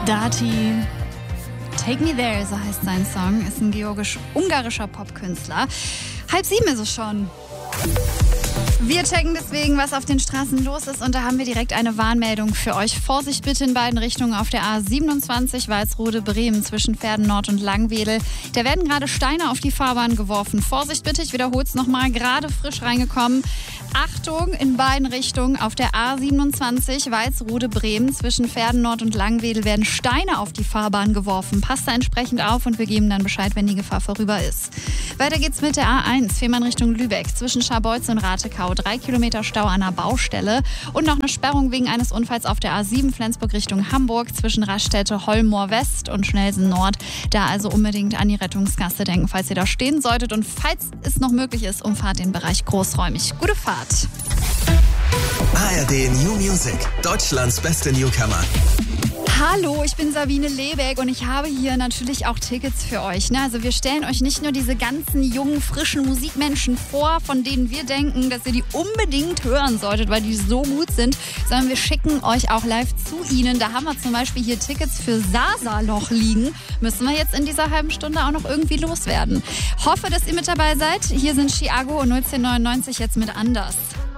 Dati. Take Me There, so heißt sein Song, ist ein ungarischer Popkünstler. 6:30 ist es schon. Wir checken deswegen, was auf den Straßen los ist, und da haben wir direkt eine Warnmeldung für euch. Vorsicht bitte in beiden Richtungen auf der A27 Walsrode-Bremen zwischen Verden Nord und Langwedel. Da werden gerade Steine auf die Fahrbahn geworfen. Vorsicht bitte, ich wiederhole es nochmal, gerade frisch reingekommen. Achtung, in beiden Richtungen auf der A27 Walsrode-Bremen zwischen Verden Nord und Langwedel werden Steine auf die Fahrbahn geworfen. Passt da entsprechend auf und wir geben dann Bescheid, wenn die Gefahr vorüber ist. Weiter geht's mit der A1, Fehmarn Richtung Lübeck zwischen Scharbeutz und Ratekau. 3 Kilometer Stau an der Baustelle und noch eine Sperrung wegen eines Unfalls auf der A7 Flensburg Richtung Hamburg zwischen Raststätte Hollmoor West und Schnelsen Nord. Da also unbedingt an die Rettungsgasse denken, falls ihr da stehen solltet, und falls es noch möglich ist, umfahrt den Bereich großräumig. Gute Fahrt. ARD New Music, Deutschlands beste Newcomer. Hallo, ich bin Sabine Lebeck und ich habe hier natürlich auch Tickets für euch. Also wir stellen euch nicht nur diese ganzen jungen, frischen Musikmenschen vor, von denen wir denken, dass ihr die unbedingt hören solltet, weil die so gut sind, sondern wir schicken euch auch live zu ihnen. Da haben wir zum Beispiel hier Tickets für Sasaloch liegen. Müssen wir jetzt in dieser halben Stunde auch noch irgendwie loswerden. Hoffe, dass ihr mit dabei seid. Hier sind Chiago und 01099 jetzt mit Anders.